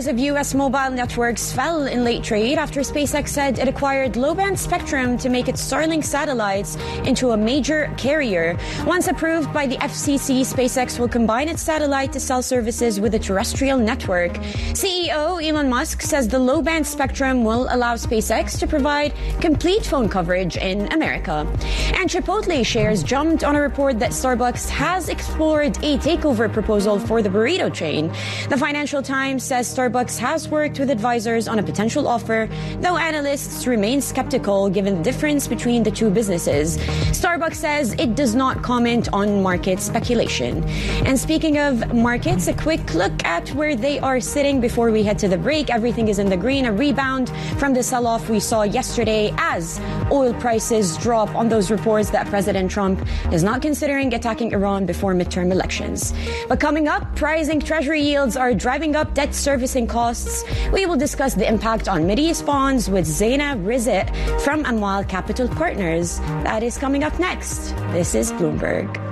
of U.S. mobile networks fell in late trade after SpaceX said it acquired low-band spectrum to make its Starlink satellites into a major carrier. Once approved by the FCC, SpaceX will combine its satellite-to-cell services with a terrestrial network. CEO Elon Musk says the low-band spectrum will allow SpaceX to provide complete phone coverage in America. And Chipotle shares jumped on a report that Starbucks has explored a takeover proposal for the burrito chain. The Financial Times says Starbucks has worked with advisors on a potential offer, though analysts remain skeptical given the difference between the two businesses. Starbucks says it does not comment on market speculation. And speaking of markets, a quick look at where they are sitting before we head to the break. Everything is in the green, a rebound from the sell-off we saw yesterday as oil prices drop on those reports that President Trump is not considering attacking Iran before midterm elections. But coming up, rising treasury yields are driving up debt servicing costs. We will discuss the impact on Mideast bonds with Zaina Rizet from Amwal Capital Partners. That is coming up next. This is Bloomberg.